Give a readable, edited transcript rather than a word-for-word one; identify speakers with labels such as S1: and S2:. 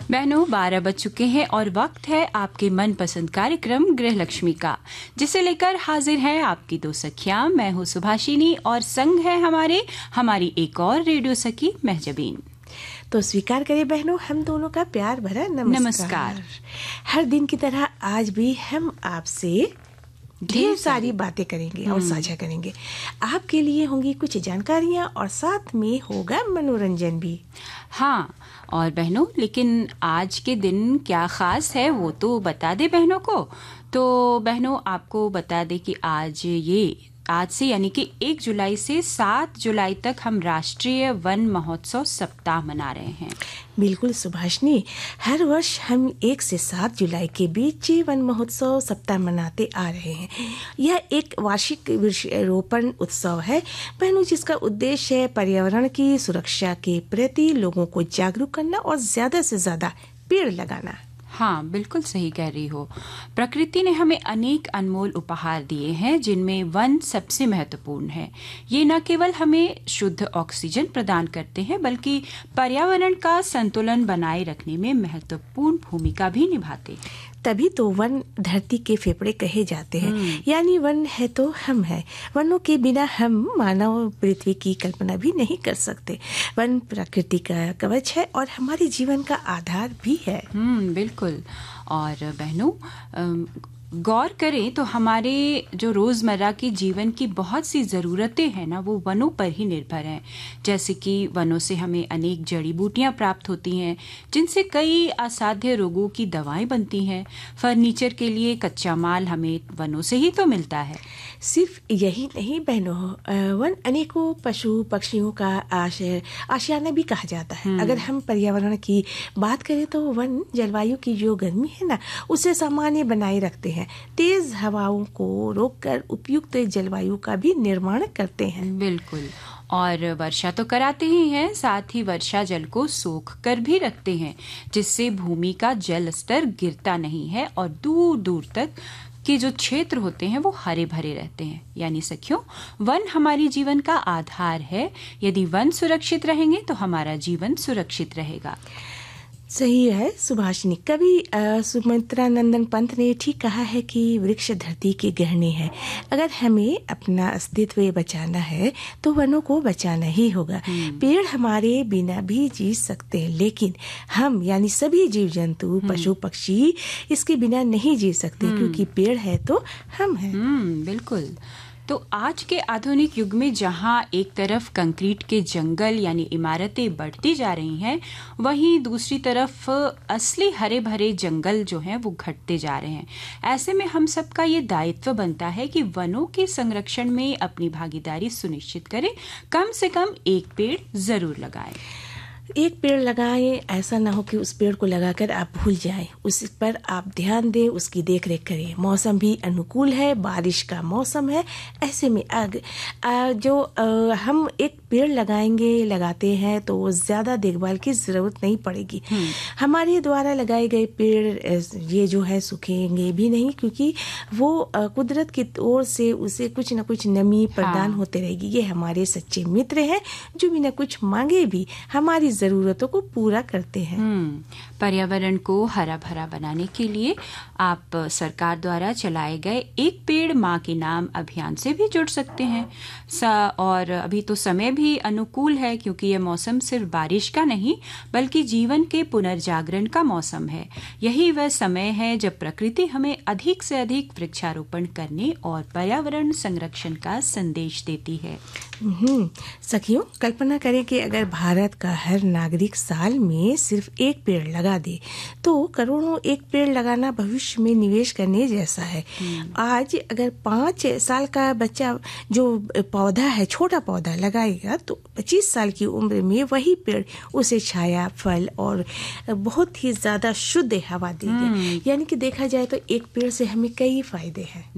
S1: बहनों 12 बज चुके हैं और वक्त है आपके मनपसंद कार्यक्रम गृह लक्ष्मी का, जिसे लेकर हाजिर है आपकी दो सखियां। मैं हूं सुभाषिनी और संग है हमारी एक और रेडियो सखी महजबीन।
S2: तो स्वीकार करें बहनों, हम दोनों का प्यार भरा नमस्कार। हर दिन की तरह आज भी हम आपसे ढेर सारी बातें करेंगे और साझा करेंगे। आपके लिए होंगी कुछ जानकारियां और साथ में होगा मनोरंजन भी।
S1: हाँ, और बहनों लेकिन आज के दिन क्या खास है वो तो बता दे बहनों को। तो बहनों आपको बता दे कि आज से यानी कि 1 जुलाई से 7 जुलाई तक हम राष्ट्रीय वन महोत्सव सप्ताह मना रहे हैं।
S2: बिल्कुल सुभाषिनी, हर वर्ष हम 1 से 7 जुलाई के बीच वन महोत्सव सप्ताह मनाते आ रहे हैं। यह एक वार्षिक वृक्षारोपण उत्सव है बहनों, जिसका उद्देश्य है पर्यावरण की सुरक्षा के प्रति लोगों को जागरूक करना और ज्यादा से ज्यादा पेड़ लगाना।
S1: हाँ, बिल्कुल सही कह रही हो। प्रकृति ने हमें अनेक अनमोल उपहार दिए हैं, जिनमें वन सबसे महत्वपूर्ण है। ये न केवल हमें शुद्ध ऑक्सीजन प्रदान करते हैं, बल्कि पर्यावरण का संतुलन बनाए रखने में महत्वपूर्ण भूमिका भी निभाते हैं।
S2: तभी तो वन धरती के फेफड़े कहे जाते हैं। यानी वन है तो हम है। वनों के बिना हम मानव पृथ्वी की कल्पना भी नहीं कर सकते। वन प्रकृति का कवच है और हमारे जीवन का आधार भी है।
S1: बिल्कुल। और बहनों गौर करें तो हमारे जो रोजमर्रा के जीवन की बहुत सी जरूरतें हैं ना, वो वनों पर ही निर्भर हैं। जैसे कि वनों से हमें अनेक जड़ी बूटियां प्राप्त होती हैं, जिनसे कई असाध्य रोगों की दवाएं बनती हैं। फर्नीचर के लिए कच्चा माल हमें वनों से ही तो मिलता है।
S2: सिर्फ यही नहीं बहनों, वन अनेकों पशु पक्षियों का आशियाना भी कहा जाता है। अगर हम पर्यावरण की बात करें तो वन जलवायु की जो गर्मी है ना, उसे सामान्य बनाए रखते हैं। तेज हवाओं को रोककर उपयुक्त जलवायु का भी निर्माण करते हैं।
S1: बिल्कुल। और वर्षा तो कराते ही हैं, साथ ही वर्षा जल को सोख कर भी रखते हैं, जिससे भूमि का जल स्तर गिरता नहीं है और दूर दूर तक के जो क्षेत्र होते हैं वो हरे भरे रहते हैं। यानी सखियों, वन हमारी जीवन का आधार है। यदि वन सुरक्षित रहेंगे तो हमारा जीवन सुरक्षित रहेगा।
S2: सही है सुभाषिनी। कवि सुमित्रानंदन पंत ने ठीक कहा है कि वृक्ष धरती के गहने हैं। अगर हमें अपना अस्तित्व बचाना है तो वनों को बचाना ही होगा। पेड़ हमारे बिना भी जी सकते हैं, लेकिन हम यानी सभी जीव जंतु पशु पक्षी इसके बिना नहीं जी सकते, क्योंकि पेड़ है तो हम हैं।
S1: बिल्कुल। तो आज के आधुनिक युग में जहां एक तरफ कंक्रीट के जंगल यानी इमारतें बढ़ती जा रही हैं, वहीं दूसरी तरफ असली हरे भरे जंगल जो हैं वो घटते जा रहे हैं। ऐसे में हम सबका ये दायित्व बनता है कि वनों के संरक्षण में अपनी भागीदारी सुनिश्चित करें। कम से कम एक पेड़ जरूर लगाएं।
S2: एक पेड़ लगाएं, ऐसा ना हो कि उस पेड़ को लगाकर आप भूल जाएं। उस पर आप ध्यान दें, उसकी देखरेख करें। मौसम भी अनुकूल है, बारिश का मौसम है। ऐसे में हम एक पेड़ लगाते हैं तो ज्यादा देखभाल की जरूरत नहीं पड़ेगी। हमारे द्वारा लगाए गए पेड़ ये जो है सूखेंगे भी नहीं, क्योंकि वो कुदरत की ओर से उसे कुछ न कुछ नमी प्रदान होते रहेगी। ये हमारे सच्चे मित्र हैं, जो बिना कुछ मांगे भी हमारी जरूरतों को पूरा करते हैं।
S1: पर्यावरण को हरा भरा बनाने के लिए आप सरकार द्वारा चलाए गए एक पेड़ माँ के नाम अभियान से भी जुड़ सकते हैं। और अभी तो समय भी अनुकूल है, क्योंकि यह मौसम सिर्फ बारिश का नहीं बल्कि जीवन के पुनर्जागरण का मौसम है। यही वह समय है जब प्रकृति हमें अधिक से अधिक वृक्षारोपण करने और पर्यावरण संरक्षण का संदेश देती है।
S2: सखियों, कल्पना करें कि अगर भारत का हर नागरिक साल में सिर्फ एक पेड़ लगा दे तो करोड़ों एक पेड़ लगाना भविष्य में निवेश करने जैसा है। आज अगर 5 साल का बच्चा जो पौधा है, छोटा पौधा लगाएगा, तो 25 साल की उम्र में वही पेड़ उसे छाया, फल और बहुत ही ज्यादा शुद्ध हवा देगा। यानी कि देखा जाए तो एक पेड़ से हमें कई फायदे हैं।